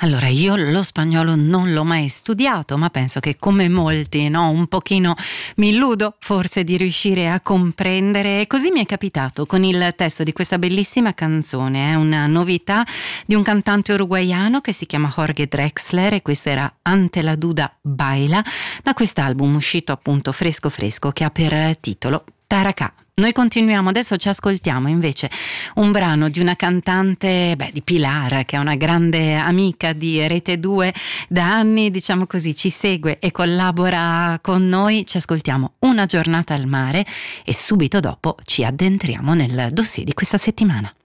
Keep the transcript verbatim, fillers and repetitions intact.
Allora, io lo spagnolo non l'ho mai studiato, ma penso che come molti, no, un pochino mi illudo forse di riuscire a comprendere, e così mi è capitato con il testo di questa bellissima canzone, è una novità di un cantante uruguaiano che si chiama Jorge Drexler, e questa era Ante la Duda Baila, da quest'album uscito appunto fresco fresco che ha per titolo Taracà. Noi continuiamo, adesso ci ascoltiamo invece un brano di una cantante, beh, di Pilar, che è una grande amica di Rete due da anni, diciamo così, ci segue e collabora con noi. Ci ascoltiamo Una giornata al mare e subito dopo ci addentriamo nel dossier di questa settimana.